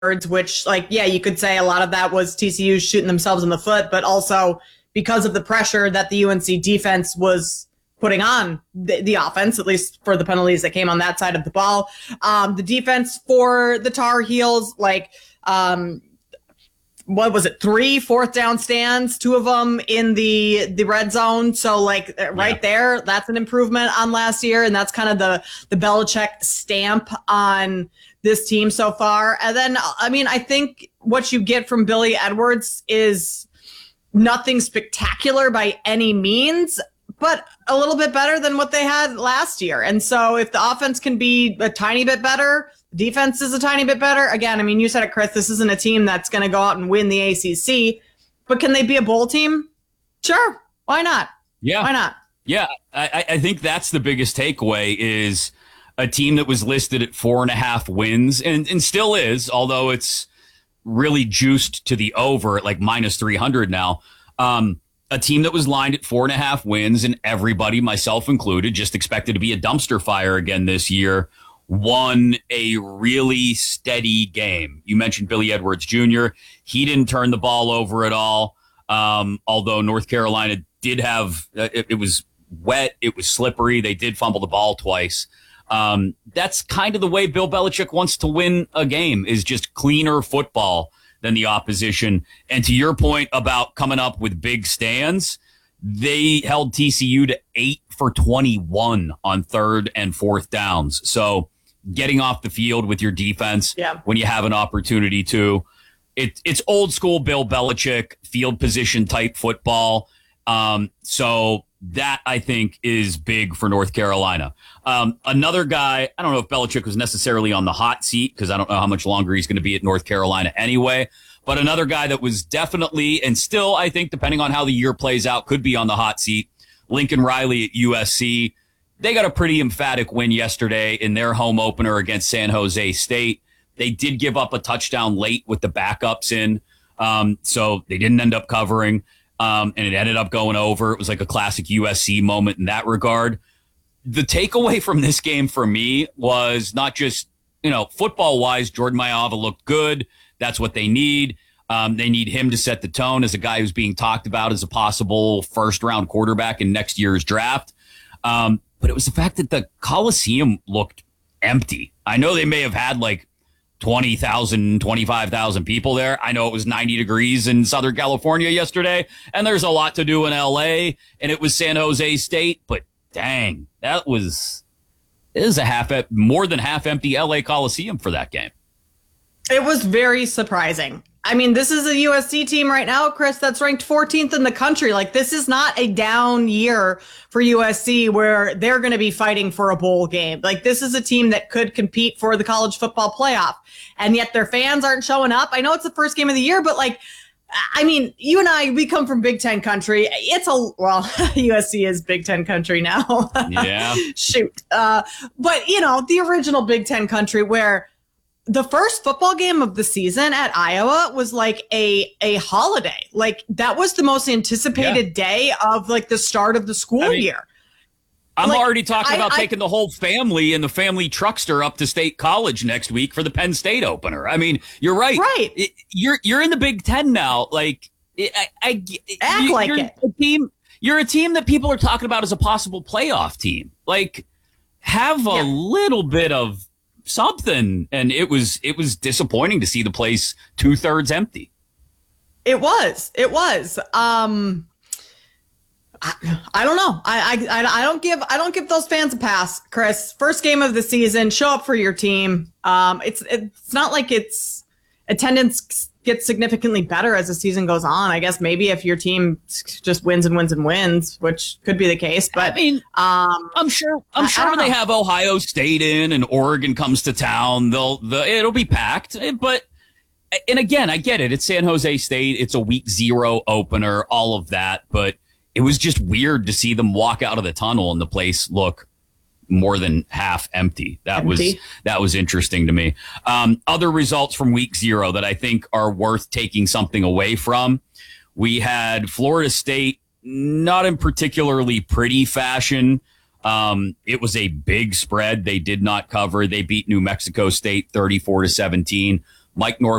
which, like, yeah, you could say a lot of that was TCU shooting themselves in the foot, but also because of the pressure that the UNC defense was putting on the offense, at least for the penalties that came on that side of the ball. The defense for the Tar Heels, what was it? 3 fourth down stands, 2 of them in the red zone. So right there, that's an improvement on last year. And that's kind of the Belichick stamp on this team so far. And then, I mean, I think what you get from Billy Edwards is nothing spectacular by any means, but a little bit better than what they had last year. And so if the offense can be a tiny bit better, defense is a tiny bit better. Again, I mean, you said it, Chris, this isn't a team that's going to go out and win the ACC, but can they be a bowl team? Sure. Why not? Yeah. Why not? Yeah. I think that's the biggest takeaway is a team that was listed at 4.5 wins and still is, although it's really juiced to the over at like minus 300 now. A team that was lined at 4.5 wins and everybody, myself included, just expected to be a dumpster fire again this year, won a really steady game. You mentioned Billy Edwards Jr. He didn't turn the ball over at all. Although North Carolina did have, it was wet, it was slippery. They did fumble the ball twice. That's kind of the way Bill Belichick wants to win a game, is just cleaner football than the opposition. And to your point about coming up with big stands, they held TCU to 8 for 21 on 3rd and 4th downs. So getting off the field with your defense when you have an opportunity to, it's old school Bill Belichick field position type football. So that, I think, is big for North Carolina. Another guy, I don't know if Belichick was necessarily on the hot seat because I don't know how much longer he's going to be at North Carolina anyway. But another guy that was definitely, and still, I think, depending on how the year plays out, could be on the hot seat, Lincoln Riley at USC. They got a pretty emphatic win yesterday in their home opener against San Jose State. They did give up a touchdown late with the backups in, so they didn't end up covering. And it ended up going over. It was like a classic USC moment in that regard. The takeaway from this game for me was not just, football-wise, Jordan Mailata looked good. That's what they need. They need him to set the tone as a guy who's being talked about as a possible first-round quarterback in next year's draft. But it was the fact that the Coliseum looked empty. I know they may have had like 20,000, 25,000 people there. I know it was 90 degrees in Southern California yesterday, and there's a lot to do in LA, and it was San Jose State, but dang, it is more than half empty LA Coliseum for that game. It was very surprising. I mean, this is a USC team right now, Chris, that's ranked 14th in the country. Like, this is not a down year for USC where they're going to be fighting for a bowl game. Like, this is a team that could compete for the college football playoff, and yet their fans aren't showing up. I know it's the first game of the year, but I mean, you and I, we come from Big Ten country. USC is Big Ten country now. Yeah. Shoot. But, the original Big Ten country where the first football game of the season at Iowa was like a holiday. Like, that was the most anticipated day of the start of the school year. I'm already talking about taking the whole family and the family truckster up to State College next week for the Penn State opener. I mean, you're right. Right. You're in the Big Ten now. Like, act like it. You're a team that people are talking about as a possible playoff team. Like, have a little bit of something. And it was disappointing to see the place 2/3 empty. It was. I don't know. I don't give those fans a pass, Chris. First game of the season, show up for your team. It's not like it's attendance gets significantly better as the season goes on. I guess maybe if your team just wins and wins and wins, which could be the case. But I mean, I'm sure when they have Ohio State in and Oregon comes to town, it'll be packed. But and again, I get it. It's San Jose State. It's a week 0 opener. All of that, but it was just weird to see them walk out of the tunnel and the place look more than half empty. That was interesting to me. Other results from week 0 that I think are worth taking something away from. We had Florida State, not in particularly pretty fashion. It was a big spread. They did not cover. They beat New Mexico State 34-17. Mike Norvell